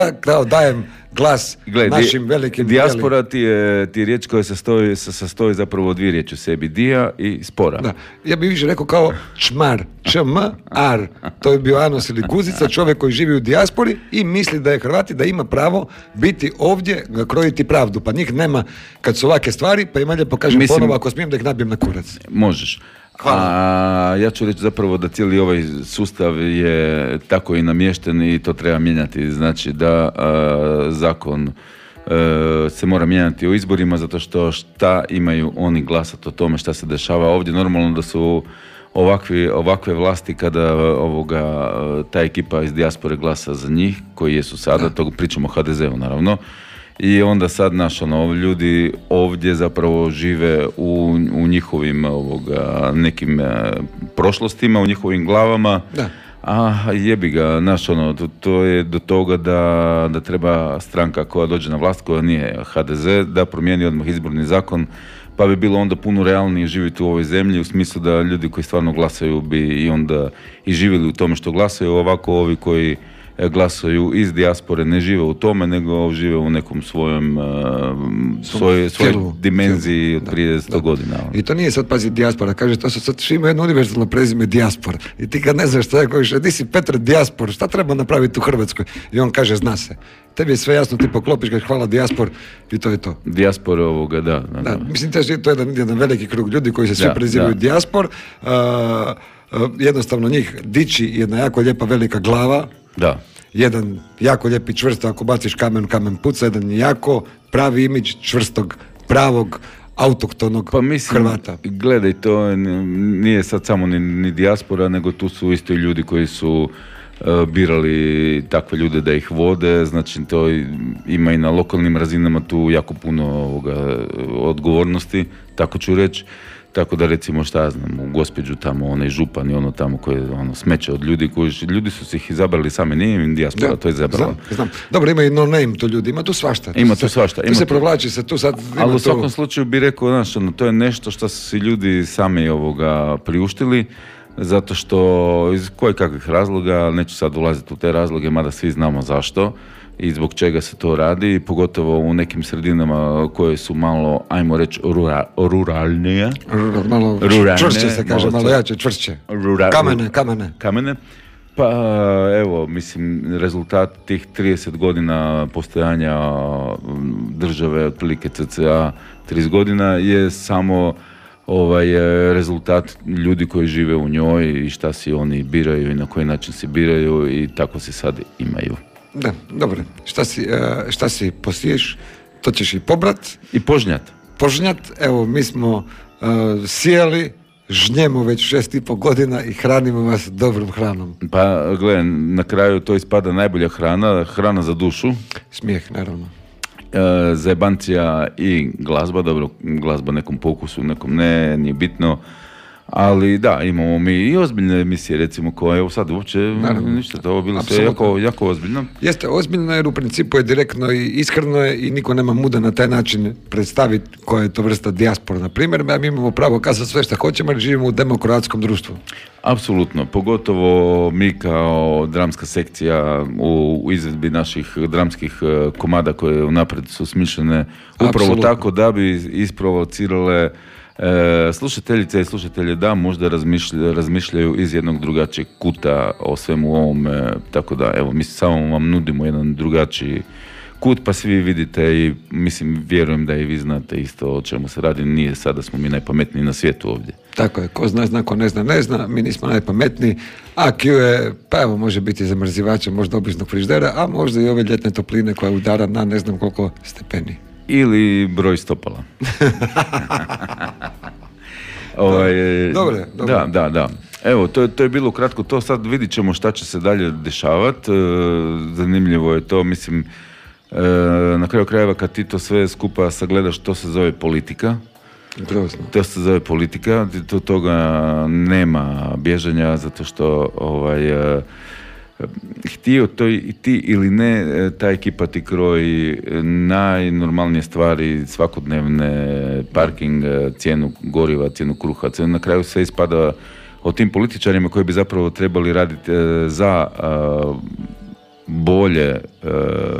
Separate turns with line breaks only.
dajem glas našim velikim
dijaspora ti je riječ koja se sastoji zapravo od dvije riječi u sebi, dija i spora.
Da. Ja bih više rekao kao čmar, čm-ar, to je bio Anos ili Guzica, čovjek koji živi u dijaspori i misli da je Hrvat i da ima pravo biti ovdje, krojiti pravdu, pa njih nema kad su ovake stvari, pa ima lijepo kažem ponovo, ako smijem da ih nabijem na kurac.
Možeš. A ja ću reći zapravo da cijeli ovaj sustav je tako i namješten i to treba mijenjati. Znači da zakon se mora mijenjati o izborima zato što šta imaju oni glasati o tome šta se dešava ovdje. Normalno da su ovakve vlasti kada ta ekipa iz dijaspore glasa za njih, koji jesu sada, to pričamo o HDZ-u naravno. I onda sad ljudi ovdje zapravo žive u njihovim nekim prošlostima, u njihovim glavama. Da. A jebi ga, to je do toga da treba stranka koja dođe na vlast, koja nije HDZ, da promijeni odmah izborni zakon, pa bi bilo onda puno realnije živjeti u ovoj zemlji, u smislu da ljudi koji stvarno glasaju bi i onda i živjeli u tome što glasaju, ovako ovi koji glasaju iz dijaspore ne žive u tome, nego žive u nekom svojoj dimenziji od prije 100 godina.
I to nije sad, pazi, dijaspora, kaže, to su sad svi imaju jedno univerzalno prezime dijaspor. I ti kad ne znaš šta je kojiš, di si Petar dijaspor, šta treba napraviti u Hrvatskoj? I on kaže, zna se. Tebi je sve jasno, ti poklopiš, kaže, hvala dijaspor, i to je to.
Dijaspor da.
Mislim, to je jedan veliki krug ljudi koji se svi prezivaju dijaspor. Jednostavno njih diči jedna jako lijepa velika glava. Da. Jedan jako lijepi čvrsto, ako baciš kamen puca, jedan jako pravi imidž čvrstog, pravog, autohtonog Hrvata.
Gledaj, to nije sad samo ni dijaspora, nego tu su isto ljudi koji su birali takve ljude da ih vode, znači to ima i na lokalnim razinama tu jako puno odgovornosti, tako ću reći. Tako da recimo šta ja znam, u Gospiću tamo onaj župan i ono tamo koje smeće od ljudi ljudi su se ih izabrali sami, nije im dijaspora to izabrala.
Znam. Dobro, ima i no name to ljudi, ima tu svašta. Tu se provlači se tu sad.
Ali u svakom slučaju bi rekao, to je nešto što su si ljudi sami priuštili, zato što iz kakvih razloga, neću sad ulaziti u te razloge, mada svi znamo zašto i zbog čega se to radi, pogotovo u nekim sredinama koje su malo, ajmo reći, ruralnije.
Malo čvršće se kaže, malo jače, čvršće. Kamene.
Pa evo, mislim, rezultat tih 30 godina postojanja države, otprilike cca 30 godina, je samo rezultat ljudi koji žive u njoj i šta si oni biraju i na koji način se biraju i tako se sad imaju.
Da, dobro. Šta si posiješ, to ćeš i pobrat.
I požnjat.
Evo, mi smo sijali, žnjemo već 6,5 godina i hranimo vas dobrom hranom.
Pa, gledaj, na kraju to ispada najbolja hrana za dušu.
Smijeh, naravno.
Zajebancija i glazba, dobro, glazba nekom pokusu, nekom ne, nije bitno. Ali da, imamo mi i ozbiljne emisije, recimo, koje evo sad uopće ništa, to ovo bilo sve jako ozbiljno.
Jeste ozbiljno jer u principu je direktno i iskreno je i niko nema muda na taj način predstaviti koja je to vrsta dijaspora. Na primjer, mi imamo pravo kazati sve što hoćemo jer živimo u demokratskom društvu.
Apsolutno, pogotovo mi kao dramska sekcija u izvedbi naših dramskih komada koje unaprijed su smišljene upravo tako da bi isprovocirale slušateljice i slušatelje da možda razmišljaju iz jednog drugačijeg kuta o svemu ovome, tako da evo mi samo vam nudimo jedan drugačiji kut pa svi vidite i mislim vjerujem da i vi znate isto o čemu se radi, nije sad da smo mi najpametniji na svijetu ovdje.
Tako je, ko zna, ko ne zna, mi nismo najpametniji, a Q je, pa evo može biti zamrzivača, možda običnog frižidera, a možda i ove ljetne topline koja udara na ne znam koliko stepeni.
Ili broj stopala.
Dobro.
Da. Evo, to je bilo kratko to, sad vidit ćemo šta će se dalje dešavati. Zanimljivo je to, mislim, na kraju krajeva kad ti to sve skupa sagledaš, to se zove politika.
Grozno.
To se zove politika, toga nema bježanja, zato što htio to i ti ili ne, ta ekipa ti kroji najnormalnije stvari, svakodnevne, parking, cijenu goriva, cijenu kruha, na kraju sve ispada o tim političarima koji bi zapravo trebali raditi za bolje